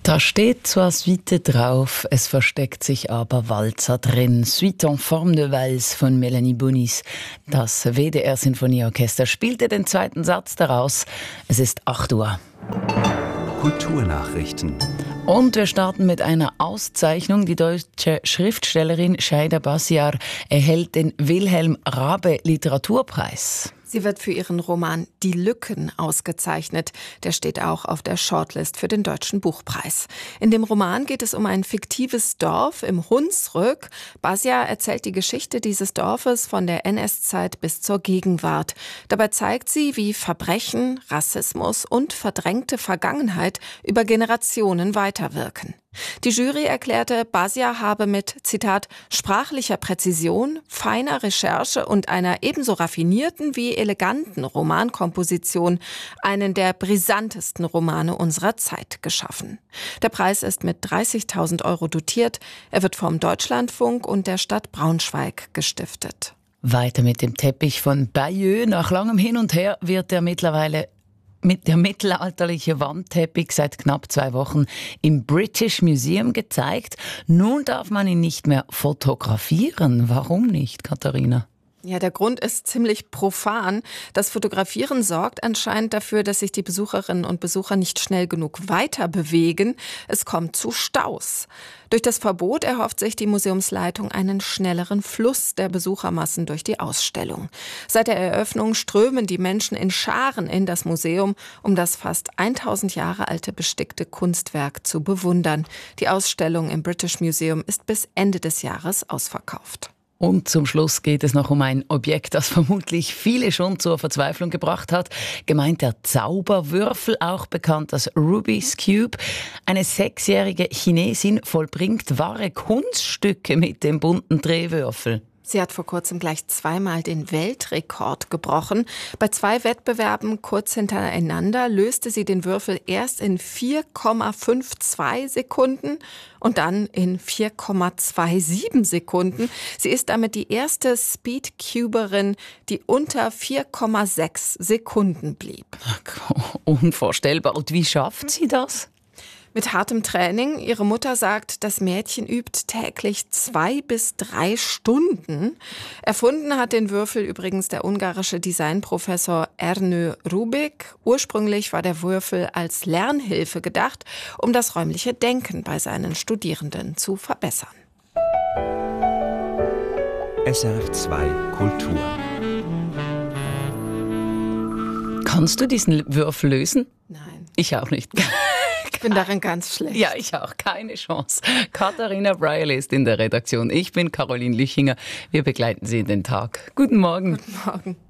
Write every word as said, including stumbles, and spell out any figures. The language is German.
Da steht zwar Suite drauf, es versteckt sich aber Walzer drin. Suite en forme de Valse von Melanie Bonis. Das W D R-Sinfonieorchester spielte den zweiten Satz daraus. Es ist acht Uhr. Kulturnachrichten. Und wir starten mit einer Auszeichnung. Die deutsche Schriftstellerin Shaida Basiar erhält den Wilhelm Raabe Literaturpreis. Sie wird für ihren Roman Die Lücken ausgezeichnet. Der steht auch auf der Shortlist für den Deutschen Buchpreis. In dem Roman geht es um ein fiktives Dorf im Hunsrück. Basiar erzählt die Geschichte dieses Dorfes von der N S-Zeit bis zur Gegenwart. Dabei zeigt sie, wie Verbrechen, Rassismus und verdrängte Vergangenheit über Generationen weiterwirken. Die Jury erklärte, Basiar habe mit, Zitat, sprachlicher Präzision, feiner Recherche und einer ebenso raffinierten wie eleganten Romankomposition einen der brisantesten Romane unserer Zeit geschaffen. Der Preis ist mit dreißigtausend Euro dotiert. Er wird vom Deutschlandfunk und der Stadt Braunschweig gestiftet. Weiter mit dem Teppich von Bayeux. Nach langem Hin und Her wird er mittlerweile mit der mittelalterliche Wandteppich seit knapp zwei Wochen im British Museum gezeigt. Nun darf man ihn nicht mehr fotografieren. Warum nicht, Katharina? Ja, der Grund ist ziemlich profan. Das Fotografieren sorgt anscheinend dafür, dass sich die Besucherinnen und Besucher nicht schnell genug weiter bewegen. Es kommt zu Staus. Durch das Verbot erhofft sich die Museumsleitung einen schnelleren Fluss der Besuchermassen durch die Ausstellung. Seit der Eröffnung strömen die Menschen in Scharen in das Museum, um das fast tausend Jahre alte bestickte Kunstwerk zu bewundern. Die Ausstellung im British Museum ist bis Ende des Jahres ausverkauft. Und zum Schluss geht es noch um ein Objekt, das vermutlich viele schon zur Verzweiflung gebracht hat. Gemeint der Zauberwürfel, auch bekannt als Rubik's Cube. Eine sechsjährige Chinesin vollbringt wahre Kunststücke mit dem bunten Drehwürfel. Sie hat vor kurzem gleich zweimal den Weltrekord gebrochen. Bei zwei Wettbewerben kurz hintereinander löste sie den Würfel erst in vier Komma zweiundfünfzig Sekunden und dann in vier Komma siebenundzwanzig Sekunden. Sie ist damit die erste Speedcuberin, die unter vier Komma sechs Sekunden blieb. Unvorstellbar. Und wie schafft sie das? Mit hartem Training. Ihre Mutter sagt, das Mädchen übt täglich zwei bis drei Stunden. Erfunden hat den Würfel übrigens der ungarische Designprofessor Ernő Rubik. Ursprünglich war der Würfel als Lernhilfe gedacht, um das räumliche Denken bei seinen Studierenden zu verbessern. S R F zwei Kultur. Kannst du diesen Würfel lösen? Nein. Ich auch nicht. Ich bin darin ganz schlecht. Ja, ich auch. Keine Chance. Katharina Breil ist in der Redaktion. Ich bin Caroline Lüchinger. Wir begleiten Sie in den Tag. Guten Morgen. Guten Morgen.